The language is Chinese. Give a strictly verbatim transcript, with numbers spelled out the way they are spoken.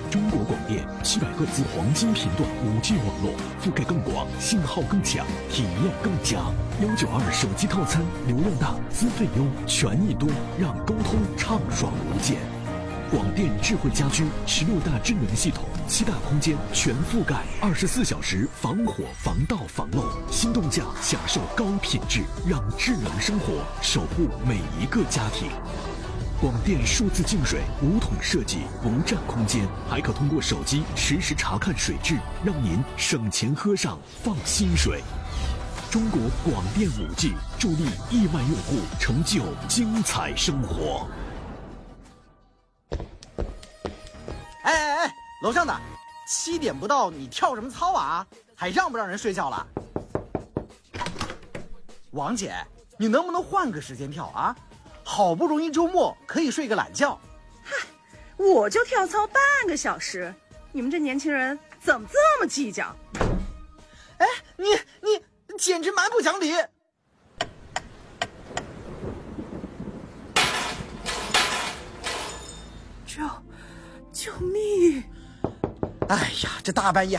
中国广电七百赫兹黄金频段 五 G 网络，覆盖更广，信号更强，体验更佳。幺九二手机套餐，流量大，资费优，权益多，让沟通畅爽无间。广电智慧家居十六大智能系统，七大空间全覆盖，二十四小时防火、防盗、防漏。心动价享受高品质，让智能生活守护每一个家庭。广电数字净水无桶设计，不占空间，还可通过手机实时查看水质，让您省钱喝上放心水。中国广电 五 G 助力亿万用户成就精彩生活。 哎哎哎，楼上的，七点不到你跳什么操啊？还让不让人睡觉了？王姐，你能不能换个时间跳啊？好不容易周末可以睡个懒觉。 嗨，我就跳操半个小时，你们这年轻人怎么这么计较？ 哎，你你简直蛮不讲理！ 救救命！ 哎呀，这大半夜